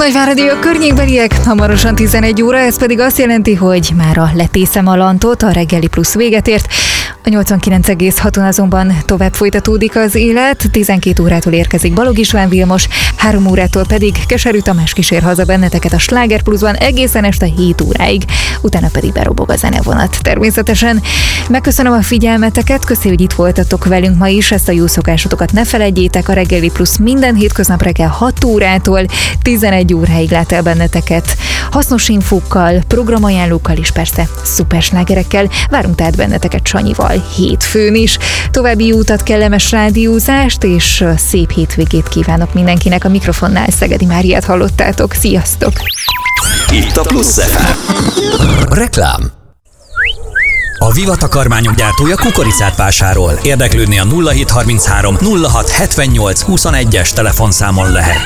Nagyváradi a környékbeliek, hamarosan 11 óra, ez pedig azt jelenti, hogy már a Letészem a Lantot, a Reggeli Plusz véget ért. A 89,6-on azonban tovább folytatódik az élet, 12 órától érkezik Balog István Vilmos, 3 órától pedig Keserű Tamás kísér haza benneteket a Sláger Pluszban egészen este 7 óráig, utána pedig berobog a zenevonat. Természetesen megköszönöm a figyelmeteket, köszi, hogy itt voltatok velünk ma is, ezt a jó szokásotokat ne felejtjétek, a Reggeli Plusz minden hétköznap reggel 6 órától 11 óráig lát el benneteket. Hasznos infókkal, programajánlókkal és persze szuper slágerekkel. Várunk tehát benneteket Sanyival hétfőn is. További jó utat, kellemes rádiózást és szép hétvégét kívánok mindenkinek. A mikrofonnál Szegedi Máriát hallottátok. Sziasztok! Itt a Plusz FM. Reklám. A Viva takarmányok gyártója kukoricát vásárol. Érdeklődni a 0733 06 78 21-es telefonszámon lehet.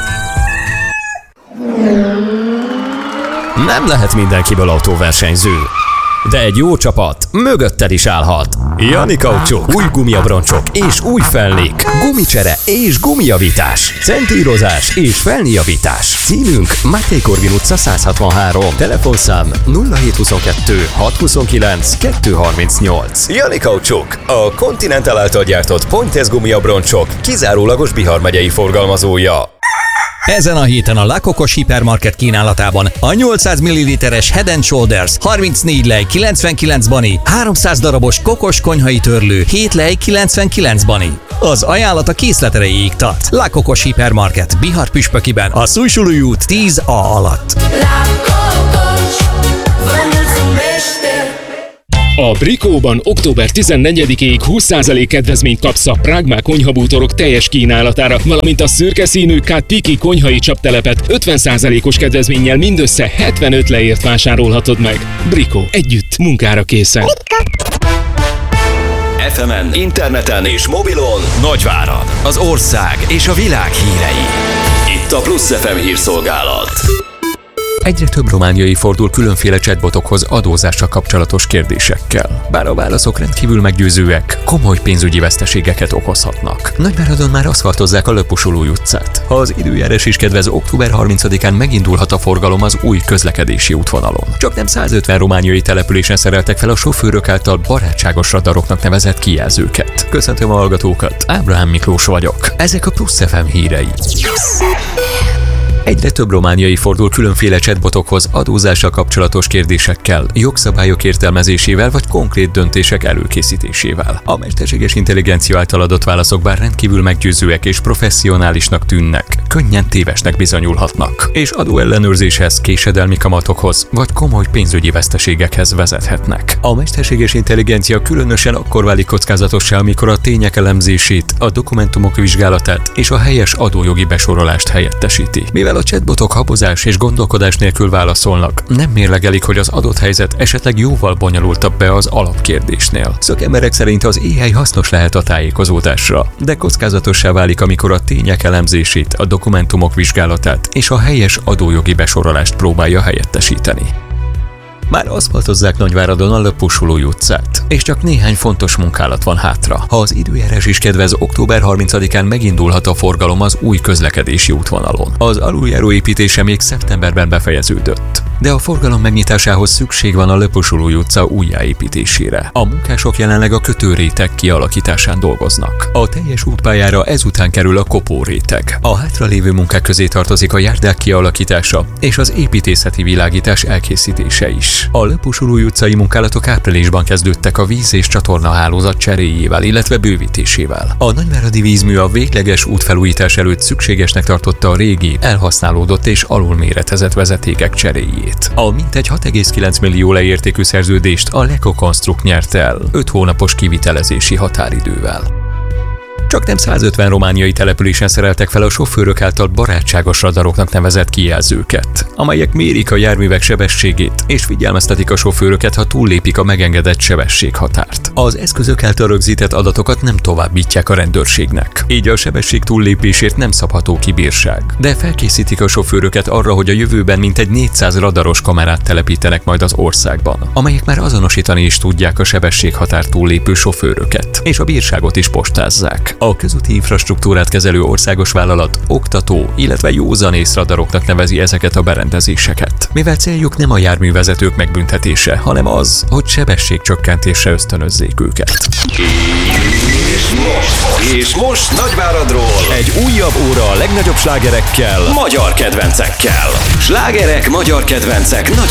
Nem lehet mindenkiből autóversenyző, de egy jó csapat mögötted is állhat. Jani Kaucsuk, új gumiabroncsok és új felnék, gumicsere és gumijavítás, centírozás és felnéjavítás. Címünk Máté Korvin utca 163, telefonszám 0722 629 238. Jani Kaucsuk, a Continental által gyártott Pointes gumiabroncsok kizárólagos Bihar megyei forgalmazója. Ezen a héten a Lakokos Hipermarket kínálatában a 800 ml-es Head & Shoulders 34 lej 99 bani, 300 darabos kokos konyhai törlő 7 lej 99 bani. Az ajánlat a készlet erejéig tart. Lakokos Hipermarket Bihar püspökiben, a Szújsulúj út 10A alatt. A Brikóban október 14-ig 20% kedvezményt kapsz a Pragma konyhabútorok teljes kínálatára, valamint a szürke színű Katiki konyhai csaptelepet 50%-os kedvezménnyel mindössze 75 lejért vásárolhatod meg. Brikó, együtt, munkára készen. FM-en, interneten és mobilon Nagyvárad, az ország és a világ hírei. Itt a Plusz FM hírszolgálat. Egyre több romániai fordul különféle chatbotokhoz adózással kapcsolatos kérdésekkel. Bár a válaszok rendkívül meggyőzőek, komoly pénzügyi veszteségeket okozhatnak. Nagyváradon már aszfaltozzák a Löpusulúj utcát. Ha az időjárás is kedvez, október 30-án megindulhat a forgalom az új közlekedési útvonalon. Csaknem 150 romániai településen szereltek fel a sofőrök által barátságos radaroknak nevezett kijelzőket. Köszöntöm a hallgatókat, Ábrahám Miklós vagyok. Ezek a Plusz FM hírei. Egyre több romániai fordul különféle chatbotokhoz adózással kapcsolatos kérdésekkel, jogszabályok értelmezésével vagy konkrét döntések előkészítésével. A mesterséges intelligencia által adott válaszok bár rendkívül meggyőzőek és professzionálisnak tűnnek, könnyen tévesnek bizonyulhatnak, és adóellenőrzéshez, késedelmi kamatokhoz vagy komoly pénzügyi veszteségekhez vezethetnek. A mesterséges intelligencia különösen akkor válik kockázatossá, amikor a tények elemzését, a dokumentumok vizsgálatát és a helyes adójogi besorolást helyettesíti. Mivel a chatbotok habozás és gondolkodás nélkül válaszolnak, nem mérlegelik, hogy az adott helyzet esetleg jóval bonyolultabb be az alapkérdésnél. Szakemberek szerint az AI hasznos lehet a tájékozódásra, de kockázatossá válik, amikor a tények elemzését, a dokumentumok vizsgálatát és a helyes adójogi besorolást próbálja helyettesíteni. Már aszfaltozzák Nagyváradon a Löpusulúj utcát, és csak néhány fontos munkálat van hátra. Ha az időjárás is kedvez, október 30-án megindulhat a forgalom az új közlekedési útvonalon. Az aluljáró építése még szeptemberben befejeződött, de a forgalom megnyitásához szükség van a Löpusulúj utca újjáépítésére. A munkások jelenleg a kötőréteg kialakításán dolgoznak. A teljes útpályára ezután kerül a kopóréteg. A hátralévő munkák közé tartozik a járdák kialakítása és az építészeti világítás elkészítése is. A Löpusulúj utcai munkálatok áprilisban kezdődtek a víz- és csatornahálózat cseréjével, illetve bővítésével. A nagyváradi vízmű a végleges útfelújítás előtt szükségesnek tartotta a régi, elhasználódott és alulméretezett vezetékek cseréjét. A mintegy 6,9 millió leértékű szerződést a Leko Construct nyerte el 5 hónapos kivitelezési határidővel. Csaknem 150 romániai településen szereltek fel a sofőrök által barátságos radaroknak nevezett kijelzőket, amelyek mérik a járművek sebességét és figyelmeztetik a sofőröket, ha túllépik a megengedett sebességhatárt. Az eszközök által rögzített adatokat nem továbbítják a rendőrségnek, így a sebesség túllépésért nem szabható ki bírság. De felkészítik a sofőröket arra, hogy a jövőben mintegy 400 radaros kamerát telepítenek majd az országban, amelyek már azonosítani is tudják a sebességhatár túllépő sofőröket, és a bírságot is postázzák. A közúti infrastruktúrát kezelő országos vállalat oktató, illetve józanész radaroknak nevezi ezeket a berendezéseket. Mivel céljuk nem a járművezetők megbüntetése, hanem az, hogy sebességcsökkentésre ösztönözzék őket. És most Nagyváradról egy újabb óra a legnagyobb slágerekkel, magyar kedvencekkel. Slágerek, magyar kedvencek, Nagyvárad.